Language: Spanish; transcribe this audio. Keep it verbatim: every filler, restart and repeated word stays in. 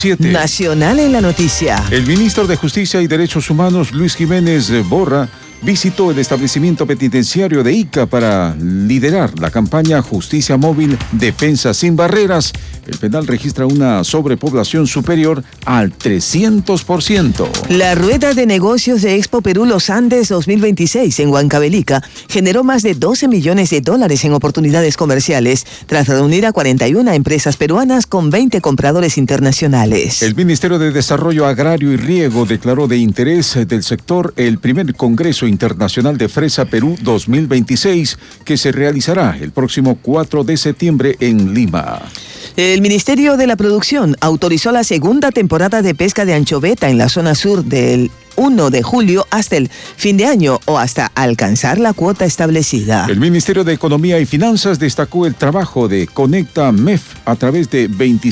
siete. Nacional en la noticia. El ministro de Justicia y Derechos Humanos, Luis Jiménez Borra, visitó el establecimiento penitenciario de Ica para liderar la campaña Justicia Móvil, Defensa sin Barreras. El penal registra una sobrepoblación superior al trescientos por ciento. La rueda de negocios de Expo Perú Los Andes dos mil veintiséis en Huancavelica generó más de doce millones de dólares en oportunidades comerciales, tras reunir a cuarenta y una empresas peruanas con veinte compradores internacionales. El Ministerio de Desarrollo Agrario y Riego declaró de interés del sector el primer Congreso Internacional de Fresa Perú dos mil veintiséis, que se realizará el próximo cuatro de septiembre en Lima. El Ministerio de la Producción autorizó la segunda temporada de pesca de anchoveta en la zona sur del primero de julio hasta el fin de año o hasta alcanzar la cuota establecida. El Ministerio de Economía y Finanzas destacó el trabajo de Conecta M E F a través de veinticinco